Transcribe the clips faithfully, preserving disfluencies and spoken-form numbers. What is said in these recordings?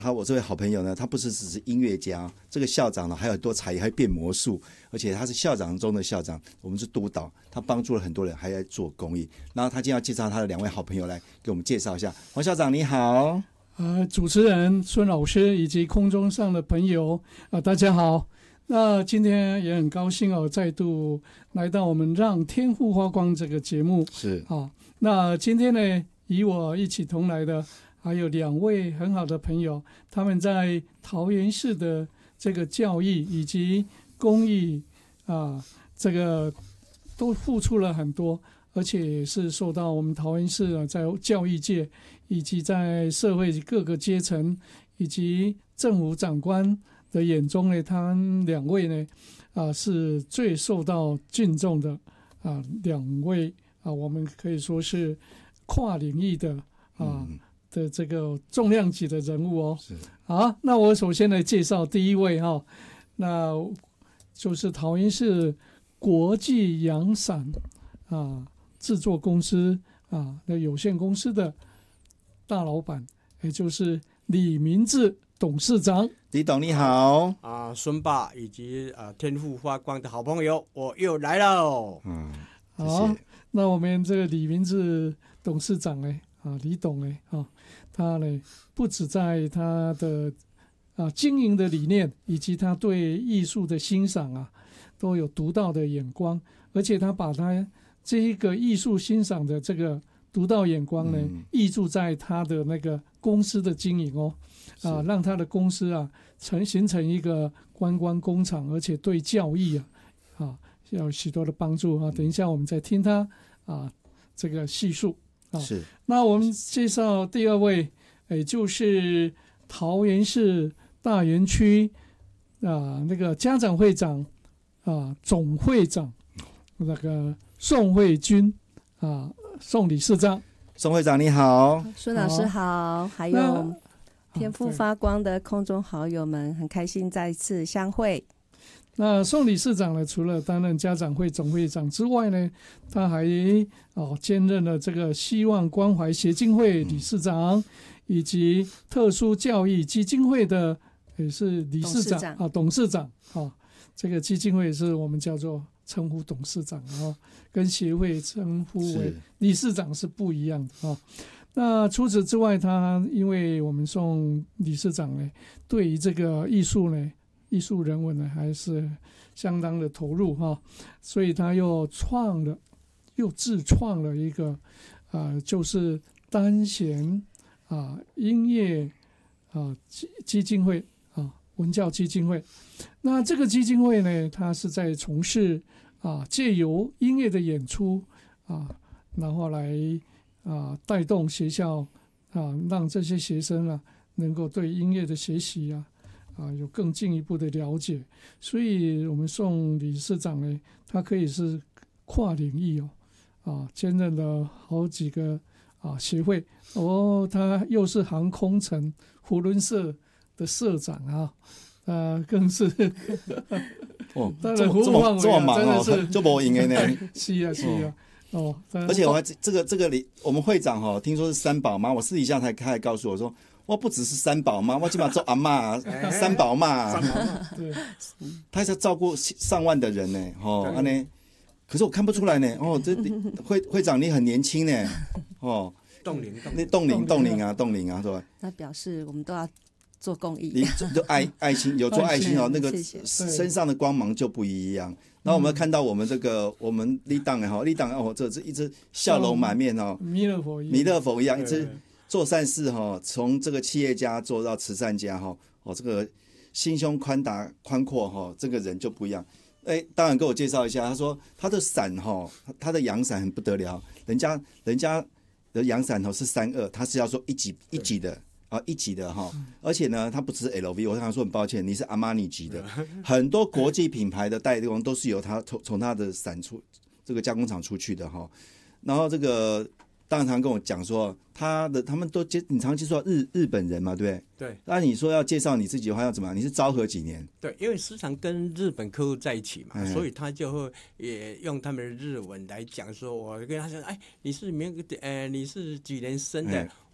他我这位好朋友呢，他不是只是音乐家，这个校长呢还有很多才艺，还变魔术，而且他是校长中的校长，我们是督导，他帮助了很多人，还在做公益。然后他今天要介绍他的两位好朋友来给我们介绍一下。黄校长你好。 呃，主持人孙老师以及空中上的朋友啊、呃，大家好。那今天也很高兴哦，再度来到我们让天赋发光这个节目。 是啊，那今天呢，与我一起同来的还有两位很好的朋友，他们在桃园市的这个教育以及公益啊，这个都付出了很多，而且是受到我们桃园市啊，在教育界以及在社会各个阶层以及政府长官的眼中呢，他们两位呢，啊，是最受到敬重的啊，两位啊，我们可以说是跨领域的啊。嗯的这个重量级的人物哦， 是好，那我首先来介绍第一位哈、哦，那就是桃园市国际阳伞啊制作公司啊的有限公司的大老板，也就是李明志董事长。 李董你好啊，孙爸以及啊天赋发光的好朋友，我又来了。 嗯，谢谢。 好，那我们这个李明志董事长呢？啊，李董呢？啊，他呢不止在他的啊经营的理念，以及他对艺术的欣赏啊，都有独到的眼光，而且他把他这一个艺术欣赏的这个独到眼光呢， 嗯、 挹注在他的那个公司的经营哦，啊，让他的公司啊成形成一个观光工厂，而且对教育啊啊有许多的帮助啊。等一下我们再听他啊这个叙述。 哦、是， 那我们介绍第二位，也就是桃园市大园区啊那个家长会长啊总会长那个宋慧君啊宋理事长。 宋会长你好， 孙老师好，还有天赋发光的空中好友们，很开心再次相会。 那宋理事长呢，除了担任家长会总会长之外呢，他还哦兼任了这个希望关怀协进会理事长，嗯、以及特殊教育基金会的也是理事长，董事长啊，董事长啊，这个基金会是我们叫做称呼董事长啊，跟协会称呼为理事长是不一样的啊。那除此之外，他因为我们宋理事长呢，对于这个艺术呢。艺术人文呢还是相当的投入哈，所以他又创了，又自创了一个啊、呃，就是单弦啊音乐啊基基金会啊文教基金会。那这个基金会呢，它是在从事啊借由音乐的演出啊，然后来啊带动学校啊，让这些学生啊能够对音乐的学习啊。啊，有更进一步的了解，所以我们宋理事长呢，他可以是跨领域哦，啊，兼任了好几个啊协会哦，他又是航空城福伦社的社长啊，啊，更是哦，这么这么这么忙哦，就不赢的呢， 是啊是啊。哦， 而且我还这个这个里我们会长哈、哦，听说是三宝妈，我私底下才他还告诉我说。我不只是三宝妈，我基本上做阿嬷、三宝妈， 对， 他是照顾上万的人呢，哦，安呢，可是我看不出来呢，哦，这会会长你很年轻呢，哦， 冻龄， 那冻龄冻龄啊，冻龄啊，是吧？ 那表示我们都要做公益， 你就爱爱心有做爱心哦，那个身上的光芒就不一样。然后我们看到我们这个我们立党哎哈，立党哦，这这一直笑容满面哦， 弥勒佛弥勒佛一样一直。做善事哈，从这个企业家做到慈善家哈，哦，这个心胸宽大宽阔哈，这个人就不一样。哎，当然给我介绍一下，他说他的伞哈，他的阳伞很不得了，人家人家的阳伞哈是三二，他是要说一级一级的啊一级的哈，而且呢，他不只是 L V， 我跟他说很抱歉，你是阿玛尼级的，很多国际品牌的代工都是由他从从他的伞出这个加工厂出去的哈，然后这个。当然常跟我讲说，他的他们都接，你常接触到日日本人嘛，对不对？ 对。 那你说要介绍你自己的话，要怎么样？你是昭和几年？ 对，因为时常跟日本客户在一起嘛， 嗯、 所以他就会也用他们的日文来讲说，我跟他说，哎，你是民呃你是几年生的？嗯、我说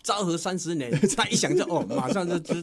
昭和三十年，他一想就哦，马上就知